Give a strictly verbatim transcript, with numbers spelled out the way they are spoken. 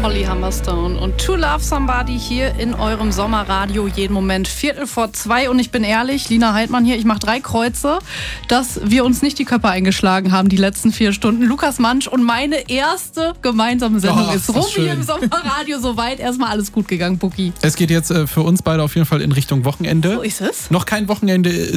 Holly Humberstone und To Love Somebody hier in eurem Sommerradio jeden Moment Viertel vor zwei. Und ich bin ehrlich, Lina Heidmann hier, ich mache drei Kreuze, dass wir uns nicht die Köpfe eingeschlagen haben die letzten vier Stunden. Lukas Mansch und meine erste gemeinsame Sendung oh, ist rum hier im Sommerradio. Soweit erstmal alles gut gegangen, Bucki. Es geht jetzt äh, für uns beide auf jeden Fall in Richtung Wochenende. So ist es. Noch kein Wochenende